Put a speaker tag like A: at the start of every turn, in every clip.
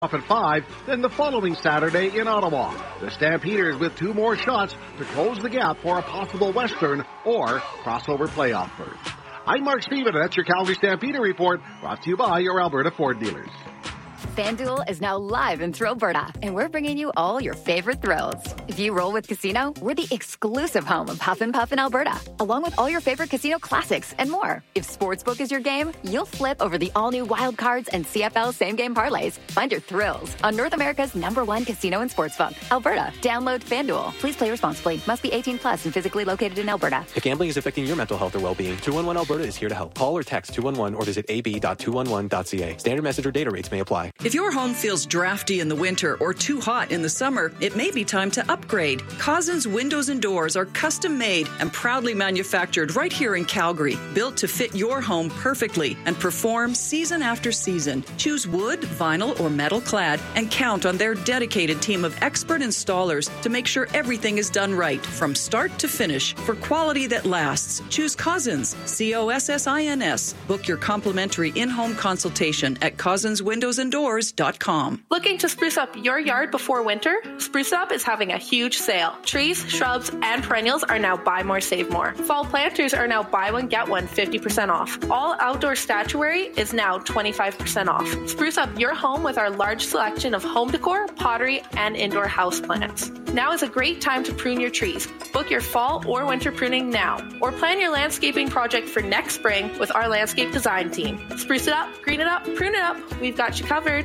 A: off at 5, then the following Saturday in Ottawa. The Stampeders with 2 more shots to close the gap for a possible Western or crossover playoff berth. I'm Mark Steven, and that's your Calgary Stampeder Report, brought to you by your Alberta Ford dealers.
B: FanDuel is now live in Alberta, and we're bringing you all your favorite thrills. If you roll with Casino, we're the exclusive home of Huff and Puff in Alberta, along with all your favorite casino classics and more. If Sportsbook is your game, you'll flip over the all-new Wild Cards and CFL same-game parlays. Find your thrills on North America's #1 casino and sportsbook, Alberta. Download FanDuel. Please play responsibly. Must be 18 plus and physically located in Alberta.
C: If gambling is affecting your mental health or well-being, 211 Alberta is here to help. Call or text 211 or visit ab.211.ca. Standard message or data rates may apply.
D: If your home feels drafty in the winter or too hot in the summer, it may be time to upgrade. Cousins Windows and Doors are custom made and proudly manufactured right here in Calgary, built to fit your home perfectly and perform season after season. Choose wood, vinyl, or metal clad and count on their dedicated team of expert installers to make sure everything is done right from start to finish for quality that lasts. Choose Cousins, COSSINS. Book your complimentary in-home consultation at cousinswindowsanddoors.com.
E: Looking to spruce up your yard before winter? Spruce Up is having a huge sale. Trees, shrubs, and perennials are now buy more, save more. Fall planters are now buy one, get one 50% off. All outdoor statuary is now 25% off. Spruce up your home with our large selection of home decor, pottery, and indoor houseplants. Now is a great time to prune your trees. Book your fall or winter pruning now, or plan your landscaping project for next spring with our landscape design team. Spruce it up, green it up, prune it up. We've got you covered.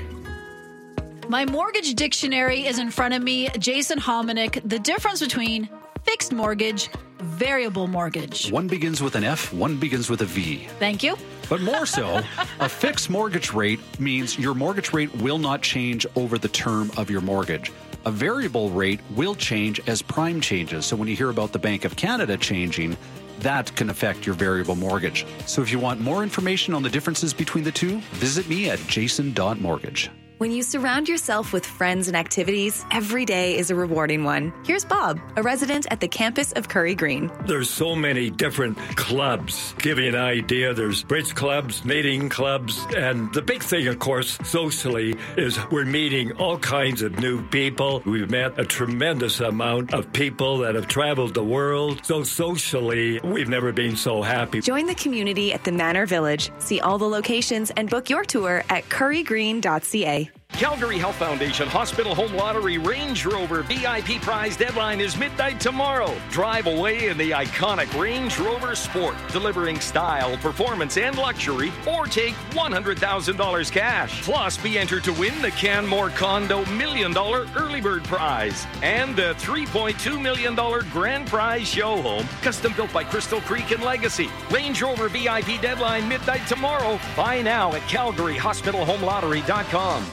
F: My mortgage dictionary is in front of me. Jason Hominick, the difference between fixed mortgage, variable mortgage.
G: One begins with an F, one begins with a V.
F: Thank you.
G: But more so, a fixed mortgage rate means your mortgage rate will not change over the term of your mortgage. A variable rate will change as prime changes. So when you hear about the Bank of Canada changing, that can affect your variable mortgage. So if you want more information on the differences between the two, visit me at jason.mortgage.
H: When you surround yourself with friends and activities, every day is a rewarding one. Here's Bob, a resident at the campus of Curry Green.
I: There's so many different clubs. Give you an idea, there's bridge clubs, knitting clubs, and the big thing, of course, socially, is we're meeting all kinds of new people. We've met a tremendous amount of people that have traveled the world. So socially, we've never been so happy.
H: Join the community at the Manor Village. See all the locations and book your tour at currygreen.ca.
J: Calgary Health Foundation Hospital Home Lottery Range Rover VIP prize deadline is midnight tomorrow. Drive away in the iconic Range Rover Sport, delivering style, performance, and luxury, or take $100,000 cash. Plus, be entered to win the Canmore Condo $1 million early bird prize and the $3.2 million grand prize show home, custom built by Crystal Creek and Legacy. Range Rover VIP deadline midnight tomorrow. Buy now at CalgaryHospitalHomeLottery.com.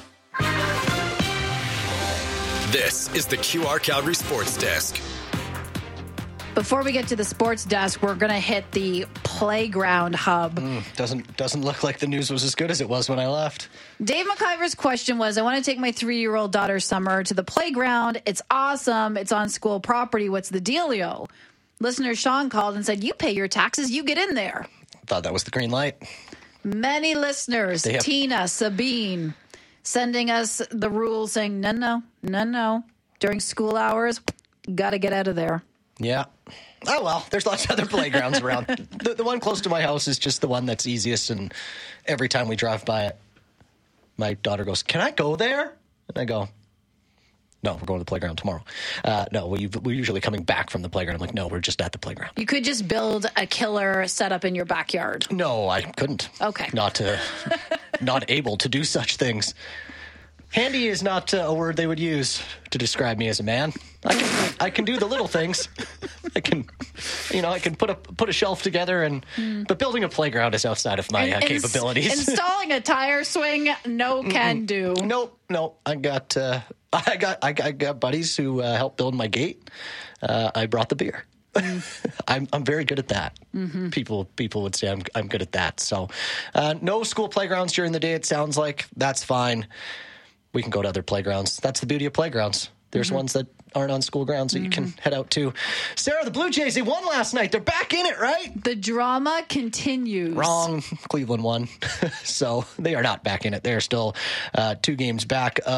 K: This is the QR Calgary Sports Desk.
F: Before we get to the sports desk, we're going to hit the playground hub.
L: Doesn't look like the news was as good as it was when I left.
F: Dave McIver's question was, I want to take my 3-year-old daughter Summer to the playground. It's awesome. It's on school property. What's the dealio? Listener Sean called and said, you pay your taxes, you get in there.
L: Thought that was the green light.
F: Many listeners, Tina, Sabine, sending us the rules saying, no. During school hours, got to get out of there.
L: Yeah. Oh, well, there's lots of other playgrounds around. The one close to my house is just the one that's easiest, and every time we drive by it, my daughter goes, can I go there? And I go, no, we're going to the playground tomorrow. No, we're usually coming back from the playground. I'm like, no, we're just at the playground.
F: You could just build a killer setup in your backyard.
L: No, I couldn't.
F: Okay.
L: Not able to do such things. Handy is not a word they would use to describe me as a man. I can do the little things. I can put a shelf together, but building a playground is outside of my capabilities.
F: Installing a tire swing, can do.
L: Nope. I got buddies who helped build my gate. I brought the beer. I'm very good at that. Mm-hmm. People would say I'm good at that. So no school playgrounds during the day. It sounds like that's fine. We can go to other playgrounds. That's the beauty of playgrounds. There's ones that aren't on school grounds that you can head out to. Sarah, the Blue Jays, they won last night. They're back in it, right?
F: The drama continues.
L: Wrong. Cleveland won. So they are not back in it. They're still 2 games back.